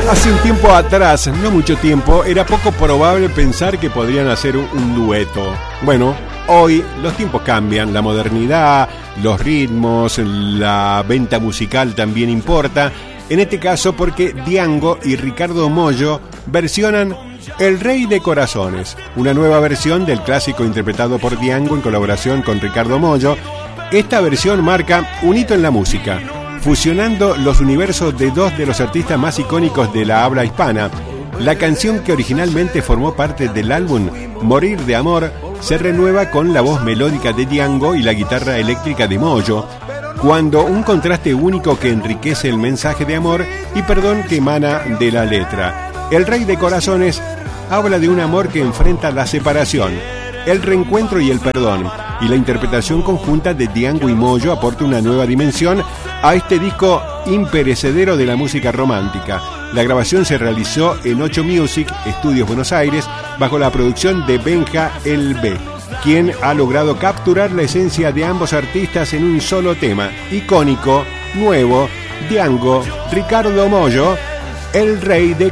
Hace un tiempo atrás, no mucho tiempo, era poco probable pensar que podrían hacer un dueto. Bueno, hoy los tiempos cambian, la modernidad, los ritmos, la venta musical también importa. En este caso porque Diango y Ricardo Mollo versionan El Rey de Corazones, una nueva versión del clásico interpretado por Diango en colaboración con Ricardo Mollo. Esta versión marca un hito en la música, fusionando los universos de dos de los artistas más icónicos de la habla hispana. La canción, que originalmente formó parte del álbum Morir de Amor, se renueva con la voz melódica de Diango y la guitarra eléctrica de Mollo, cuando un contraste único que enriquece el mensaje de amor y perdón que emana de la letra. El Rey de Corazones habla de un amor que enfrenta la separación, el reencuentro y el perdón, y la interpretación conjunta de Diango y Mollo aporta una nueva dimensión a este disco imperecedero de la música romántica. La grabación se realizó en 8 Music, Estudios Buenos Aires, bajo la producción de Benja El B, quien ha logrado capturar la esencia de ambos artistas en un solo tema, icónico, nuevo, Diango, Ricardo Mollo, El Rey de